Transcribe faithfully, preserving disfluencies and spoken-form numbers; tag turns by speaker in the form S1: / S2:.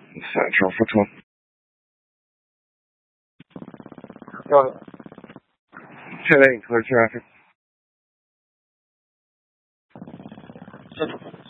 S1: 三车复通。
S2: 要的。
S1: 现在你拖去啊？
S2: 这种。